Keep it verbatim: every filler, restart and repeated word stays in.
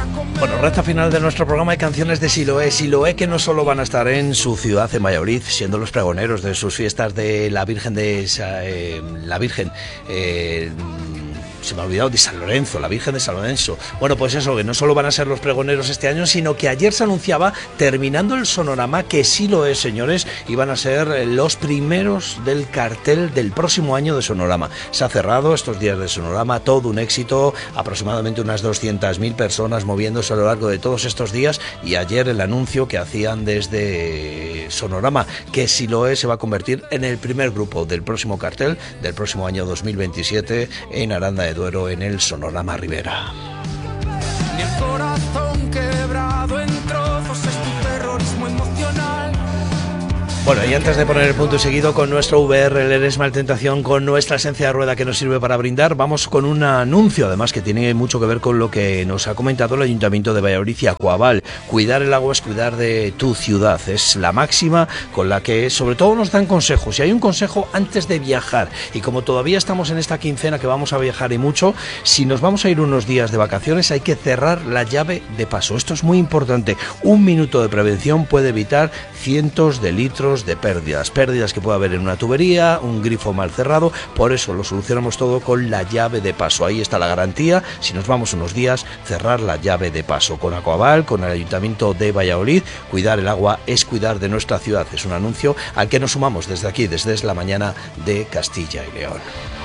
Bueno, recta final de nuestro programa de canciones de Siloé. Siloé, que no solo van a estar en su ciudad, en Valladolid, siendo los pregoneros de sus fiestas de la Virgen de eh, la Virgen eh, se me ha olvidado, de San Lorenzo, la Virgen de San Lorenzo. Bueno, pues eso, que no solo van a ser los pregoneros este año, sino que ayer se anunciaba, terminando el Sonorama, que Siloé, señores, iban a ser los primeros del cartel del próximo año de Sonorama. Se ha cerrado estos días de Sonorama, todo un éxito, aproximadamente unas doscientas mil personas moviéndose a lo largo de todos estos días, y ayer el anuncio que hacían desde Sonorama, que Siloé se va a convertir en el primer grupo del próximo cartel del próximo año dos mil veintisiete en Aranda de Duero, en el Sonorama Ribera. Ni el corazón quebrado en trozos es tu terrorismo emocional. Bueno, y antes de poner el punto y seguido con nuestro V R, el Eresma Tentación, con nuestra esencia de rueda que nos sirve para brindar, vamos con un anuncio, además, que tiene mucho que ver con lo que nos ha comentado el Ayuntamiento de Valladolid y Aquaval. Cuidar el agua es cuidar de tu ciudad, es la máxima con la que sobre todo nos dan consejos. Y hay un consejo antes de viajar, y como todavía estamos en esta quincena que vamos a viajar y mucho, si nos vamos a ir unos días de vacaciones hay que cerrar la llave de paso. Esto es muy importante. Un minuto de prevención puede evitar cientos de litros de pérdidas, pérdidas que puede haber en una tubería, un grifo mal cerrado. Por eso lo solucionamos todo con la llave de paso. Ahí está la garantía. Si nos vamos unos días, cerrar la llave de paso. Con Aquaval, con el Ayuntamiento de Valladolid, cuidar el agua es cuidar de nuestra ciudad. Es un anuncio al que nos sumamos desde aquí, desde la mañana de Castilla y León.